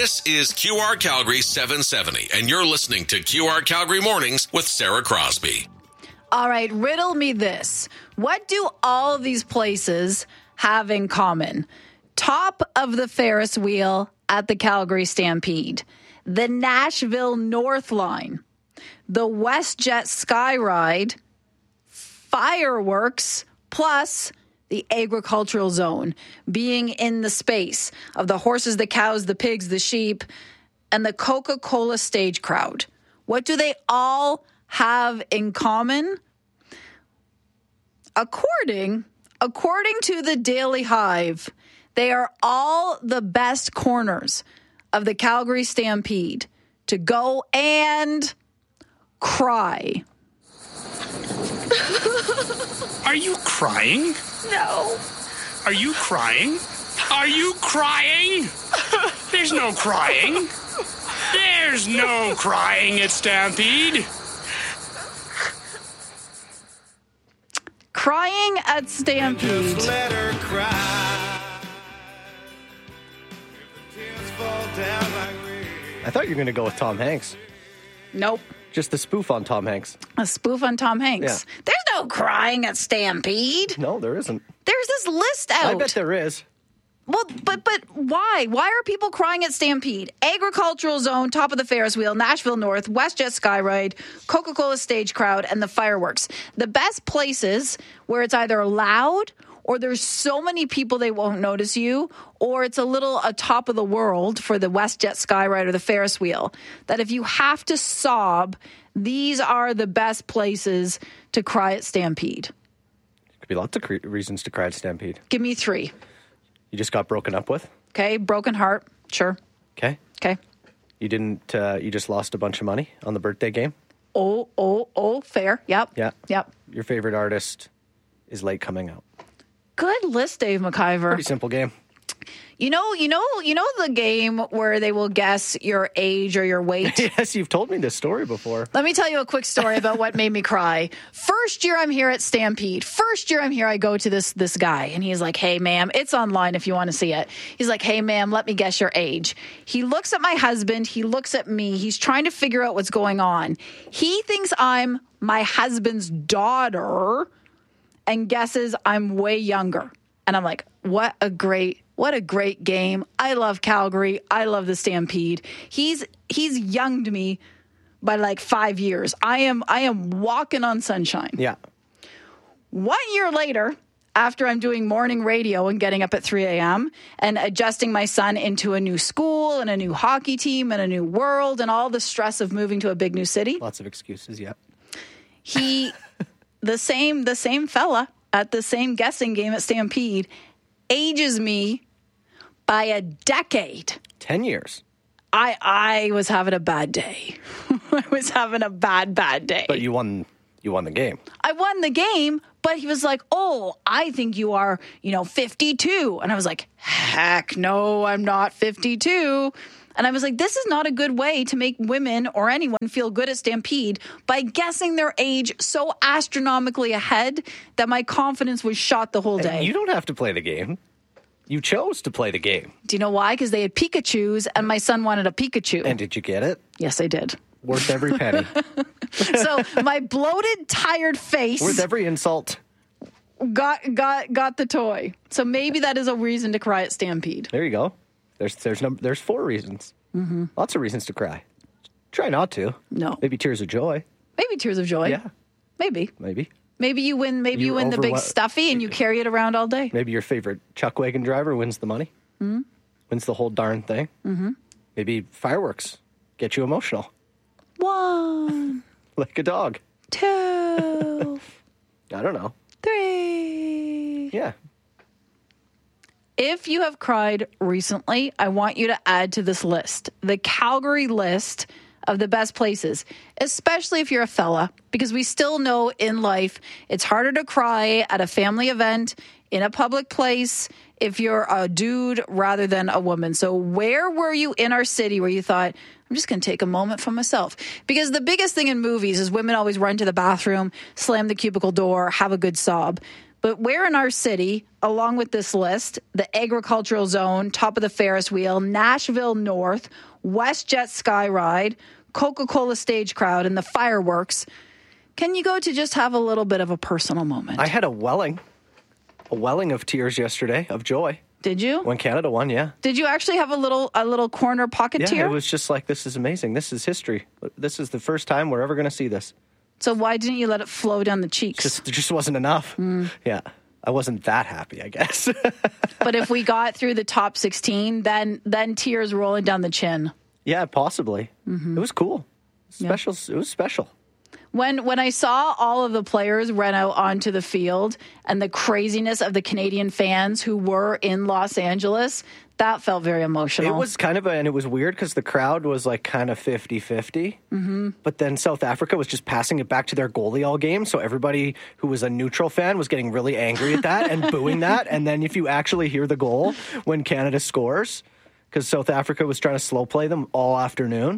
This is QR Calgary 770, and you're listening to QR Calgary Mornings with Sarah Crosby. All right, riddle me this. What do all of these places have in common? Top of the Ferris wheel at the Calgary Stampede, the Nashville North Line, the WestJet Skyride, fireworks, plus the agricultural zone, being in the space of the horses, the cows, the pigs, the sheep, and the Coca-Cola stage crowd. What do they all have in common? According to the Daily Hive, they are all the best corners of the Calgary Stampede to go and cry. Are you crying? No. Are you crying? Are you crying? There's no crying. There's no crying at Stampede. Crying at Stampede. Just let her cry. If the tears fall down like rain. I thought you were going to go with Tom Hanks. Nope. Just the spoof on Tom Hanks. A spoof on Tom Hanks. Yeah. There's no crying at Stampede. No, there isn't. There's this list out. I bet there is. Well, but why? Why are people crying at Stampede? Agricultural zone, top of the Ferris wheel, Nashville North, WestJet Skyride, Coca-Cola stage crowd, and the fireworks. The best places where it's either loud or there's so many people they won't notice you, or it's a top of the world for the WestJet Skyride or the Ferris wheel, that if you have to sob, these are the best places to cry at Stampede. Could be lots of reasons to cry at Stampede. Give me 3. You just got broken up with? Okay, broken heart. Sure. Okay. Okay. You didn't, you just lost a bunch of money on the birthday game? Oh, fair. Yep. Yeah. Yep. Your favorite artist is late coming out. Good list, Dave McIver. Pretty simple game. You know the game where they will guess your age or your weight? Yes, you've told me this story before. Let me tell you a quick story about what made me cry. First year I'm here at Stampede. First year I'm here, I go to this guy, and he's like, "Hey, ma'am," it's online if you want to see it. He's like, "Hey, ma'am, let me guess your age." He looks at my husband. He looks at me. He's trying to figure out what's going on. He thinks I'm my husband's daughter and guesses I'm way younger. And I'm like, what a great game. I love Calgary. I love the Stampede. He's younged me by like 5 years. I am walking on sunshine. Yeah. 1 year later, after I'm doing morning radio and getting up at 3 a.m. and adjusting my son into a new school and a new hockey team and a new world and all the stress of moving to a big new city. Lots of excuses, yeah. He, the same fella at the same guessing game at Stampede, ages me by a decade. 10 years. I was having a bad day. I was having a bad day. But you won the game. I won the game, but he was like, "Oh, I think you are, 52." And I was like, "Heck no, I'm not 52." And I was like, this is not a good way to make women or anyone feel good at Stampede by guessing their age so astronomically ahead that my confidence was shot the whole day. And you don't have to play the game. You chose to play the game. Do you know why? Because they had Pikachus and my son wanted a Pikachu. And did you get it? Yes, I did. Worth every penny. So my bloated, tired face Worth every insult. got the toy. So maybe that is a reason to cry at Stampede. There you go. There's 4 reasons. Mm-hmm. Lots of reasons to cry. Try not to. No. Maybe tears of joy. Maybe tears of joy. Yeah. Maybe. Maybe you win. Maybe you win the big stuffy and you carry it around all day. Maybe your favorite chuck wagon driver wins the money. Mm-hmm. Wins the whole darn thing. Mm-hmm. Maybe fireworks get you emotional. 1, Like a dog. 2, I don't know. 3. Yeah. If you have cried recently, I want you to add to this list, the Calgary list of the best places, especially if you're a fella, because we still know in life it's harder to cry at a family event, in a public place, if you're a dude rather than a woman. So where were you in our city where you thought, I'm just going to take a moment for myself? Because the biggest thing in movies is women always run to the bathroom, slam the cubicle door, have a good sob. But where in our city, along with this list, the agricultural zone, top of the Ferris wheel, Nashville North, WestJet Skyride, Coca-Cola stage crowd, and the fireworks, can you go to just have a little bit of a personal moment? I had a welling of tears yesterday, of joy. Did you? When Canada won, yeah. Did you actually have a little corner pocket tear? Yeah, it was just like, this is amazing. This is history. This is the first time we're ever going to see this. So why didn't you let it flow down the cheeks? There just wasn't enough. Yeah. I wasn't that happy, I guess. But if we got through the top 16, then tears rolling down the chin. Yeah, possibly. It was cool. Special. Yeah. It was special. When I saw all of the players run out onto the field and the craziness of the Canadian fans who were in Los Angeles, that felt very emotional. It was kind of and it was weird because the crowd was like kind of 50-50. But then South Africa was just passing it back to their goalie all game. So everybody who was a neutral fan was getting really angry at that and booing that. And then if you actually hear the goal when Canada scores, because South Africa was trying to slow play them all afternoon,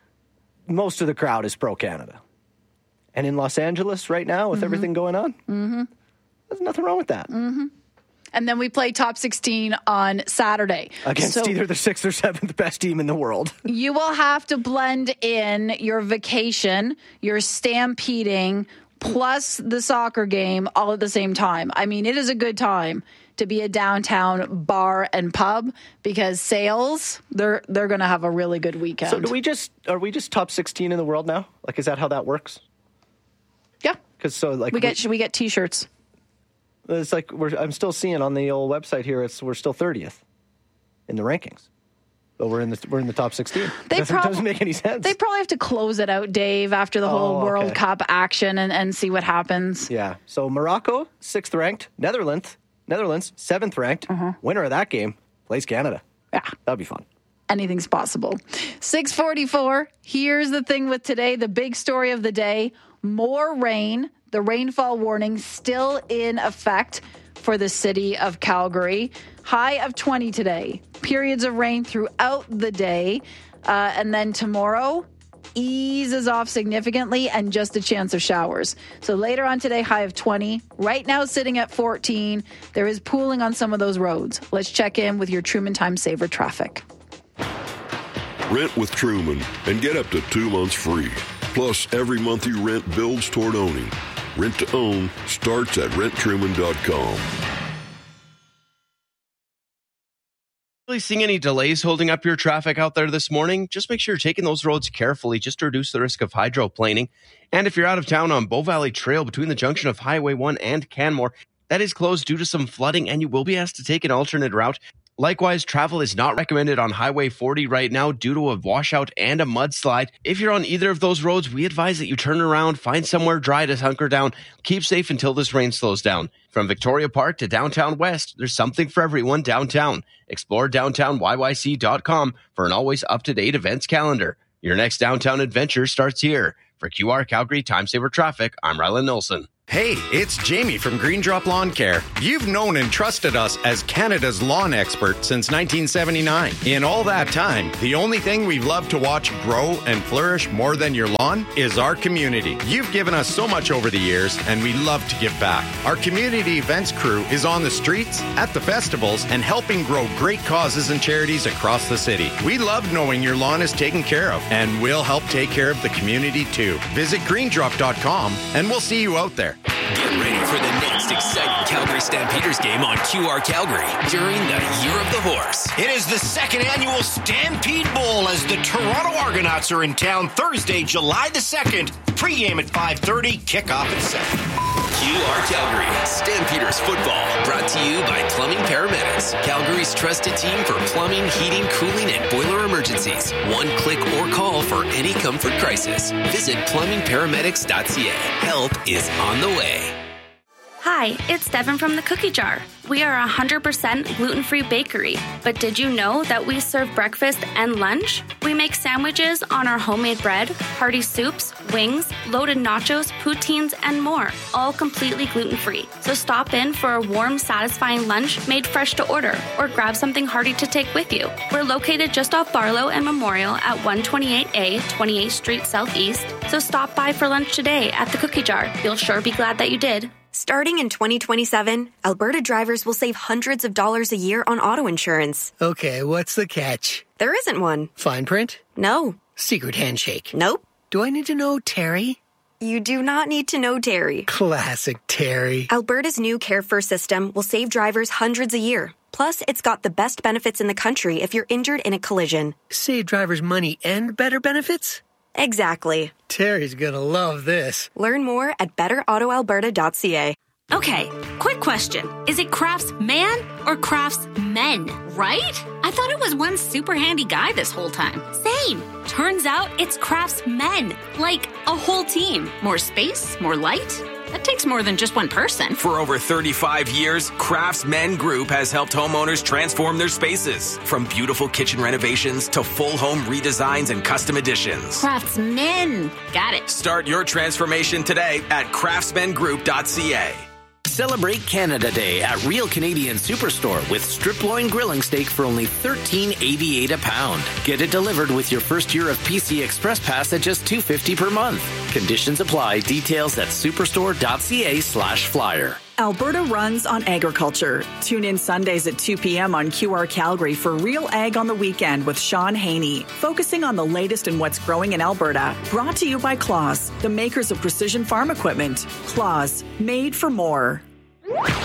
most of the crowd is pro-Canada. And in Los Angeles right now, with everything going on, there's nothing wrong with that. And then we play top 16 on Saturday. Against either the 6th or 7th best team in the world. You will have to blend in your vacation, your stampeding, plus the soccer game all at the same time. I mean, it is a good time to be a downtown bar and pub because sales, they're going to have a really good weekend. So are we just top 16 in the world now? Like, is that how that works? Yeah. Because we get T-shirts. It's like I'm still seeing on the old website here. We're still 30th in the rankings, but we're in the top 16. It doesn't make any sense. They probably have to close it out, Dave, after the whole World Cup action and see what happens. Yeah. So Morocco 6th ranked, Netherlands 7th ranked. Winner of that game plays Canada. Yeah, that'd be fun. Anything's possible. 6:44. Here's the thing with today, the big story of the day. More rain. The rainfall warning still in effect for the city of Calgary. High of 20 today. Periods of rain throughout the day. And then tomorrow eases off significantly and just a chance of showers. So later on today, high of 20. Right now sitting at 14. There is pooling on some of those roads. Let's check in with your Truman Time Saver traffic. Rent with Truman and get up to 2 months free. Plus, every month you rent builds toward owning. Rent to own starts at renttruman.com. Really seeing any delays holding up your traffic out there this morning? Just make sure you're taking those roads carefully just to reduce the risk of hydroplaning. And if you're out of town on Bow Valley Trail between the junction of Highway 1 and Canmore, that is closed due to some flooding and you will be asked to take an alternate route. Likewise, travel is not recommended on Highway 40 right now due to a washout and a mudslide. If you're on either of those roads, we advise that you turn around, find somewhere dry to hunker down, keep safe until this rain slows down. From Victoria Park to Downtown West, there's something for everyone downtown. Explore downtownyyc.com for an always up-to-date events calendar. Your next downtown adventure starts here. For QR Calgary Time Saver Traffic, I'm Rylan Nilsson. Hey, it's Jamie from Green Drop Lawn Care. You've known and trusted us as Canada's lawn expert since 1979. In all that time, the only thing we've loved to watch grow and flourish more than your lawn is our community. You've given us so much over the years, and we love to give back. Our community events crew is on the streets, at the festivals, and helping grow great causes and charities across the city. We love knowing your lawn is taken care of, and we'll help take care of the community too. Visit greendrop.com, and we'll see you out there. Get ready for the next exciting Calgary Stampeders game on QR Calgary during the Year of the Horse. It is the second annual Stampede Bowl as the Toronto Argonauts are in town Thursday, July the 2nd. Pre-game at 5:30, kickoff at 7. QR Calgary Stampeders football brought to you by Plumbing Paramedics, Calgary's trusted team for plumbing, heating, cooling, and boiler emergencies. One click or call for any comfort crisis. Visit plumbingparamedics.ca. Help is on the way. Hi, it's Devin from the Cookie Jar. We are a 100% gluten-free bakery, but did you know that we serve breakfast and lunch? We make sandwiches on our homemade bread, hearty soups, wings, loaded nachos, poutines, and more, all completely gluten-free. So stop in for a warm, satisfying lunch made fresh to order, or grab something hearty to take with you. We're located just off Barlow and Memorial at 128A, 28th Street Southeast, so stop by for lunch today at the Cookie Jar. You'll sure be glad that you did. Starting in 2027, Alberta drivers will save hundreds of dollars a year on auto insurance. Okay, what's the catch? There isn't one. Fine print? No. Secret handshake? Nope. Do I need to know Terry? You do not need to know Terry. Classic Terry. Alberta's new Care First system will save drivers hundreds a year. Plus, it's got the best benefits in the country if you're injured in a collision. Save drivers money and better benefits? Exactly. Terry's gonna love this. Learn more at betterautoalberta.ca. Okay, quick question. Is it Craftsman or Craftsmen, right? I thought it was one super handy guy this whole time. Same. Turns out it's Craftsmen, like a whole team. More space, more light. That takes more than just one person. For over 35 years, Craftsmen Group has helped homeowners transform their spaces. From beautiful kitchen renovations to full home redesigns and custom additions. Craftsmen. Got it. Start your transformation today at craftsmengroup.ca. Celebrate Canada Day at Real Canadian Superstore with strip loin grilling steak for only $13.88 a pound. Get it delivered with your first year of PC Express Pass at just $2.50 per month. Conditions apply. Details at superstore.ca/flyer. Alberta runs on agriculture. Tune in Sundays at 2 p.m. on QR Calgary for Real Ag on the Weekend with Sean Haney, focusing on the latest in what's growing in Alberta. Brought to you by Claas, the makers of precision farm equipment. Claas, made for more.